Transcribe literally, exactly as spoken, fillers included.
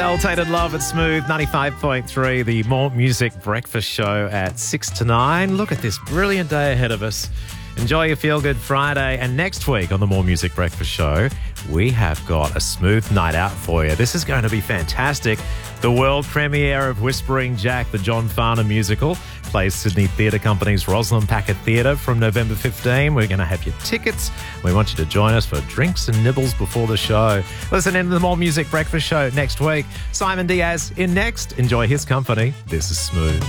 Exaltated Love at Smooth ninety-five point three, the More Music Breakfast Show at six to nine. Look at this brilliant day ahead of us. Enjoy your Feel Good Friday. And next week on the More Music Breakfast Show, we have got a smooth night out for you. This is going to be fantastic. The world premiere of Whispering Jack, the John Farnham musical, plays Sydney Theatre Company's Rosalind Packer Theatre from November fifteenth. We're going to have your tickets. We want you to join us for drinks and nibbles before the show. Listen in to the More Music Breakfast Show next week. Simon Diaz in next. Enjoy his company. This is Smooth.